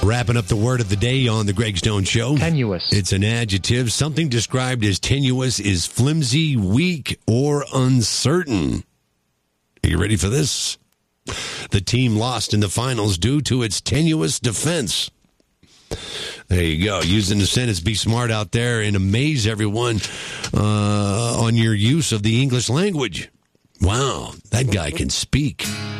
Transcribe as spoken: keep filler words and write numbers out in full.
Wrapping up the word of the day on the Greg Stone Show. Tenuous. It's an adjective. Something described as tenuous is flimsy, weak, or uncertain. Are you ready for this? The team lost in the finals due to its tenuous defense. There you go. Using the sentence, be smart out there and amaze everyone uh, on your use of the English language. Wow, that guy can speak.